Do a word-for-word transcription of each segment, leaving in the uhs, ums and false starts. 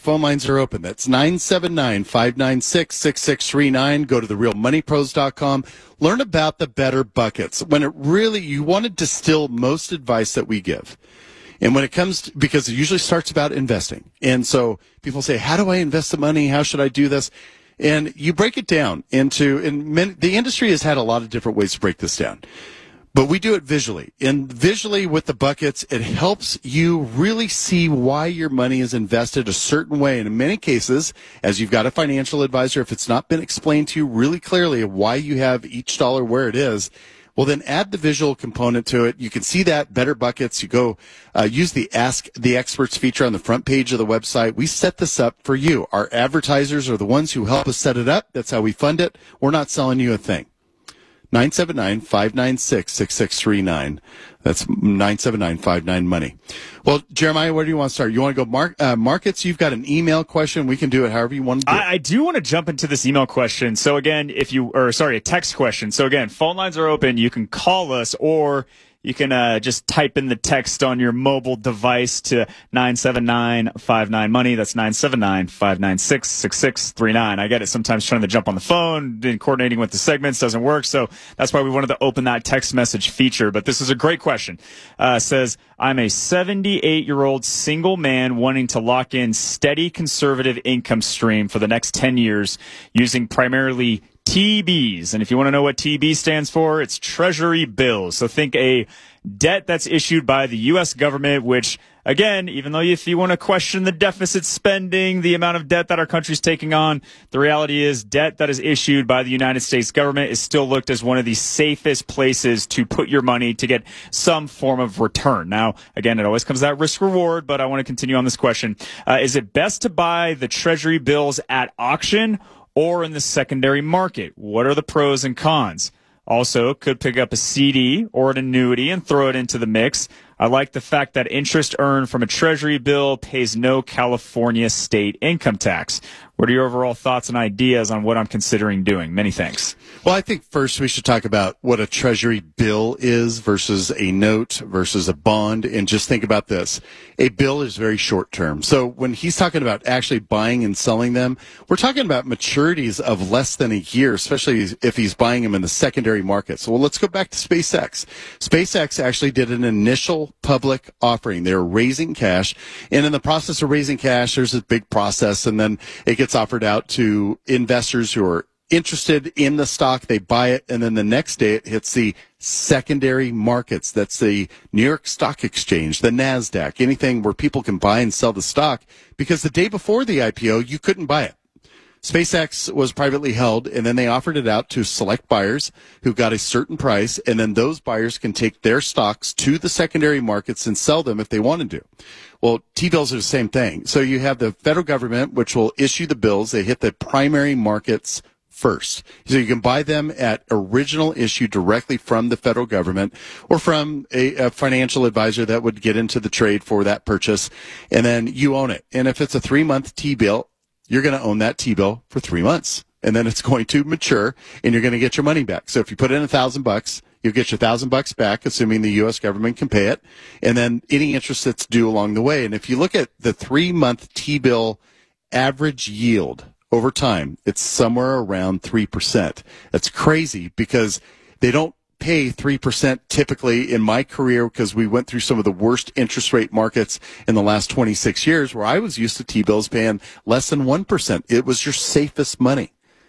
phone lines are open. That's nine seven nine, five nine six, six six three nine. Go to the real money pros dot com. Learn about the better buckets. When it really, you want to distill most advice that we give. And when it comes to, because it usually starts about investing. And so people say, how do I invest the money? How should I do this? And you break it down into, and many, the industry has had a lot of different ways to break this down. But we do it visually. And visually with the buckets, it helps you really see why your money is invested a certain way. And in many cases, as you've got a financial advisor, if it's not been explained to you really clearly of why you have each dollar where it is, well, then add the visual component to it. You can see that better buckets. You go uh, use the Ask the Experts feature on the front page of the website. We set this up for you. Our advertisers are the ones who help us set it up. That's how we fund it. We're not selling you a thing. nine seven nine, five nine six, six six three nine. That's nine seven nine, five nine money. Well, Jeremiah, where do you want to start? You want to go mar- uh, markets? You've got an email question. We can do it however you want to do it. I, I do want to jump into this email question. So again, if you, or sorry, a text question. So again, phone lines are open. You can call us, or you can uh, just type in the text on your mobile device to nine seven nine, five nine money. That's nine seven nine, five nine six, six six three nine. I get it. Sometimes trying to jump on the phone and coordinating with the segments doesn't work. So that's why we wanted to open that text message feature. But this is a great question. Uh, says, I'm a seventy-eight-year-old single man wanting to lock in steady conservative income stream for the next ten years using primarily T Bs. And if you want to know what T B stands for, it's Treasury bills. So think a debt that's issued by the U S government, which, again, even though if you want to question the deficit spending, the amount of debt that our country's taking on, the reality is debt that is issued by the United States government is still looked as one of the safest places to put your money to get some form of return. Now, again, it always comes out risk reward, but I want to continue on this question. Uh, is it best to buy the Treasury bills at auction or in the secondary market? What are the pros and cons? Also, could pick up a C D or an annuity and throw it into the mix. I like the fact that interest earned from a Treasury bill pays no California state income tax. What are your overall thoughts and ideas on what I'm considering doing? Many thanks. Well, I think first we should talk about what a Treasury bill is versus a note versus a bond, and just think about this. A bill is very short term. So when he's talking about actually buying and selling them, we're talking about maturities of less than a year, especially if he's buying them in the secondary market. So well, let's go back to SpaceX. SpaceX actually did an initial public offering. They were raising cash, and in the process of raising cash, there's a big process, and then it gets offered out to investors who are interested in the stock. They buy it, and then the next day it hits the secondary markets. That's the New York Stock Exchange, the NASDAQ, anything where people can buy and sell the stock, because the day before the I P O, you couldn't buy it. SpaceX was privately held, and then they offered it out to select buyers who got a certain price, and then those buyers can take their stocks to the secondary markets and sell them if they wanted to. Well, T-bills are the same thing. So you have the federal government, which will issue the bills. They hit the primary markets first. So you can buy them at original issue directly from the federal government or from a, a financial advisor that would get into the trade for that purchase, and then you own it. And if it's a three-month T-bill, you're going to own that T-bill for three months, and then it's going to mature, and you're going to get your money back. So if you put in a thousand bucks, you'll get your thousand bucks back, assuming the U S government can pay it, and then any interest that's due along the way. And if you look at the three-month T-bill average yield over time, it's somewhere around three percent. That's crazy because they don't pay three percent typically in my career, because we went through some of the worst interest rate markets in the last twenty-six years, where I was used to T-bills paying less than one percent. It was your safest money.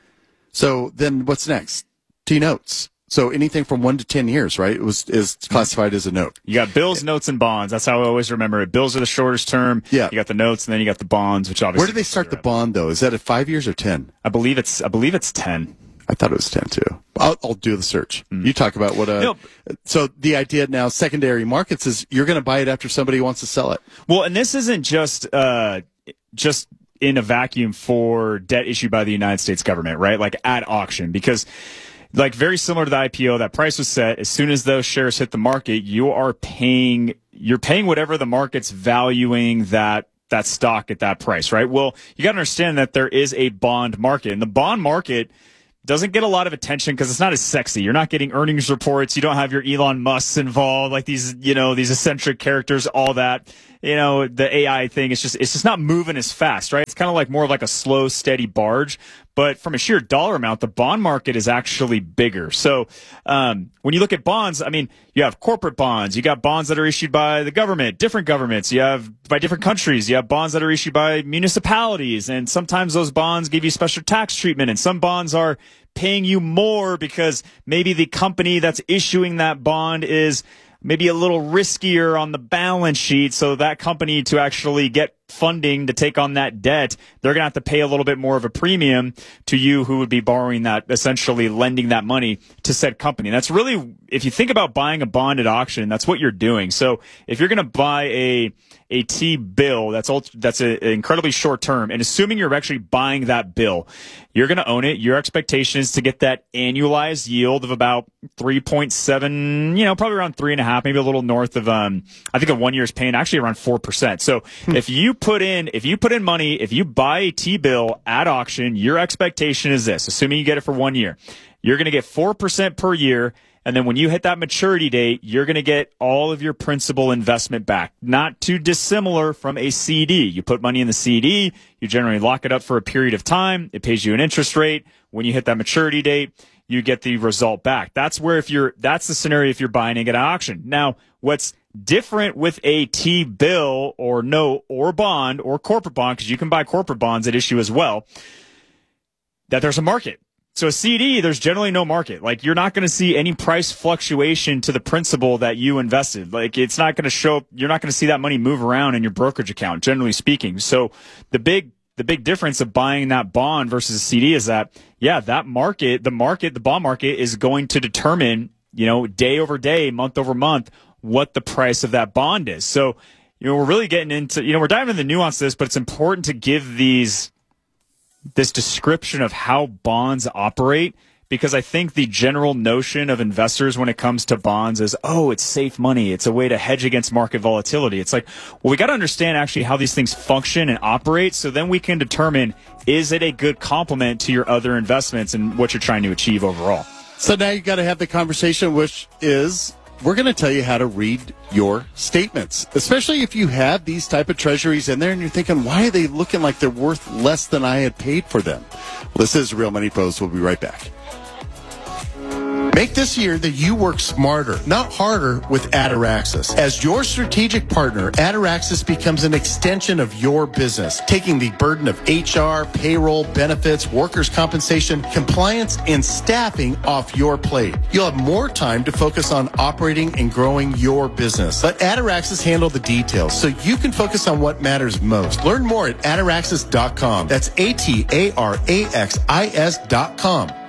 So then what's next? T-notes. So anything from one to ten years, right? It was is classified as a note. You got bills, notes, and bonds. That's how I always remember it. Bills are the shortest term. Yeah. You got the notes, and then you got the bonds, which obviously. Where do they start the bond though? Is that at five years or ten? I believe it's. I believe it's ten. I thought it was ten too. I'll, I'll do the search. Mm. You talk about what a. No. So the idea now, secondary markets, is you're going to buy it after somebody wants to sell it. Well, and this isn't just uh just in a vacuum for debt issued by the United States government, right? Like at auction, because. Like very similar to the I P O, that price was set. As soon as those shares hit the market, you are paying, you're paying whatever the market's valuing that, that stock at that price, right? Well, you got to understand that there is a bond market, and the bond market doesn't get a lot of attention because it's not as sexy. You're not getting earnings reports. You don't have your Elon Musks involved, like these, you know, these eccentric characters, all that. you know, the A I thing, it's just, it's just not moving as fast, right? It's kind of like more of like a slow, steady barge. But from a sheer dollar amount, the bond market is actually bigger. So um, when you look at bonds, I mean, you have corporate bonds. You got bonds that are issued by the government, different governments. You have by different countries. You have bonds that are issued by municipalities. And sometimes those bonds give you special tax treatment. And some bonds are paying you more because maybe the company that's issuing that bond is maybe a little riskier on the balance sheet. So that company, to actually get funding to take on that debt, they're going to have to pay a little bit more of a premium to you who would be borrowing that, essentially lending that money to said company. That's really, if you think about buying a bond at auction, that's what you're doing. So if you're going to buy a a T-bill that's ultra, that's a, a incredibly short term, and assuming you're actually buying that bill, you're going to own it. Your expectation is to get that annualized yield of about three point seven, you know, probably around three and a half, maybe a little north of, um, I think a one year is paying actually around four percent. So if you put in, if you put in money, if you buy a T-bill at auction, your expectation is this, assuming you get it for one year, you're going to get four percent per year. And then when you hit that maturity date, you're going to get all of your principal investment back. Not too dissimilar from a C D. You put money in the C D, you generally lock it up for a period of time. It pays you an interest rate. When you hit that maturity date, you get the result back. That's where if you're, that's the scenario if you're buying it at auction. Now, what's different with a T-bill or note or bond or corporate bond, because you can buy corporate bonds at issue as well, that there's a market. So a C D, there's generally no market. Like, you're not going to see any price fluctuation to the principal that you invested. Like, it's not going to show, you're not going to see that money move around in your brokerage account, generally speaking. So the big, the big difference of buying that bond versus a C D is that, yeah, that market, the market, the bond market is going to determine, you know, day over day, month over month, what the price of that bond is. So, you know, we're really getting into, you know, we're diving into the nuance of this, but it's important to give these, this description of how bonds operate, because I think the general notion of investors when it comes to bonds is, oh, it's safe money. It's a way to hedge against market volatility. It's like, well, we got to understand actually how these things function and operate, so then we can determine, is it a good complement to your other investments and what you're trying to achieve overall. So now you got to have the conversation, which is, we're going to tell you how to read your statements, especially if you have these type of treasuries in there and you're thinking, why are they looking like they're worth less than I had paid for them? Well, this is Real Money Pros. We'll be right back. Make this year that you work smarter, not harder, with Ataraxis. As your strategic partner, Ataraxis becomes an extension of your business, taking the burden of H R, payroll, benefits, workers' compensation, compliance, and staffing off your plate. You'll have more time to focus on operating and growing your business. Let Ataraxis handle the details so you can focus on what matters most. Learn more at ataraxis dot com. That's A T A R A X I S dot com.